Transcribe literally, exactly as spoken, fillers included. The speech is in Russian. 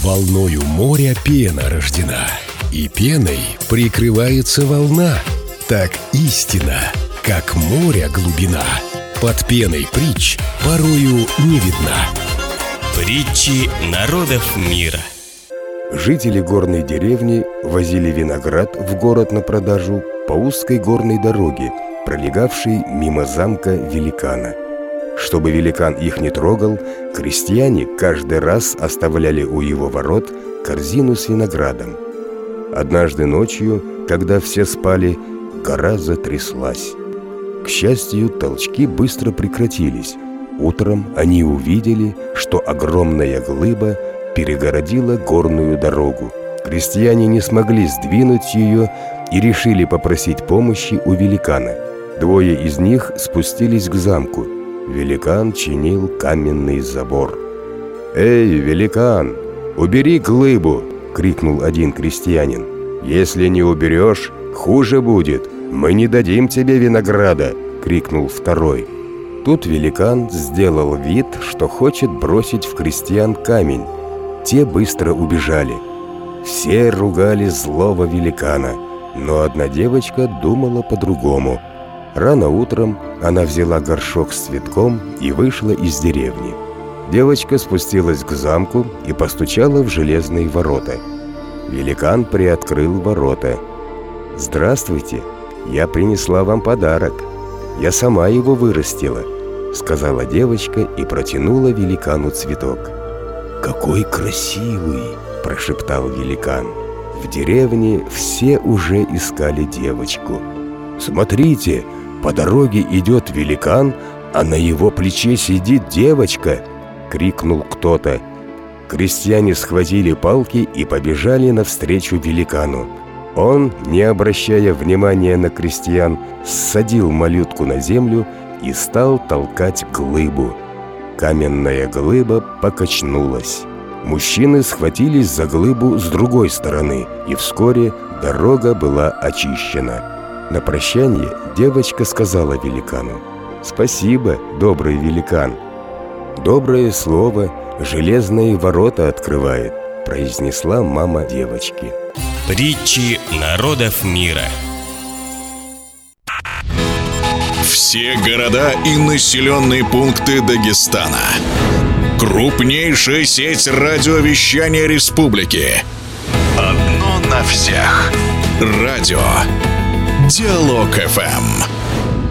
Волною моря пена рождена, и пеной прикрывается волна. Так истина, как море глубина, под пеной притч порою не видна. Притчи народов мира. Жители горной деревни возили виноград в город на продажу по узкой горной дороге, пролегавшей мимо замка великана. Чтобы великан их не трогал, крестьяне каждый раз оставляли у его ворот корзину с виноградом. Однажды ночью, когда все спали, гора затряслась. К счастью, толчки быстро прекратились. Утром они увидели, что огромная глыба перегородила горную дорогу. Крестьяне не смогли сдвинуть ее и решили попросить помощи у великана. Двое из них спустились к замку. Великан чинил каменный забор. «Эй, великан, убери глыбу!» — крикнул один крестьянин. «Если не уберешь, хуже будет. Мы не дадим тебе винограда!» — крикнул второй. Тут великан сделал вид, что хочет бросить в крестьян камень. Те быстро убежали. Все ругали злого великана, но одна девочка думала по-другому. Рано утром она взяла горшок с цветком и вышла из деревни. Девочка спустилась к замку и постучала в железные ворота. Великан приоткрыл ворота. «Здравствуйте, я принесла вам подарок. Я сама его вырастила», — сказала девочка и протянула великану цветок. «Какой красивый!» — прошептал великан. В деревне все уже искали девочку. «Смотрите, по дороге идет великан, а на его плече сидит девочка!» — крикнул кто-то. Крестьяне схватили палки и побежали навстречу великану. Он, не обращая внимания на крестьян, ссадил малютку на землю и стал толкать глыбу. Каменная глыба покачнулась. Мужчины схватились за глыбу с другой стороны, и вскоре дорога была очищена. На прощание девочка сказала великану: «Спасибо, добрый великан». «Доброе слово железные ворота открывает», — произнесла мама девочки. Притчи народов мира. Все города и населенные пункты Дагестана. Крупнейшая сеть радиовещания республики. Одно на всех. Радио Диалог эф эм.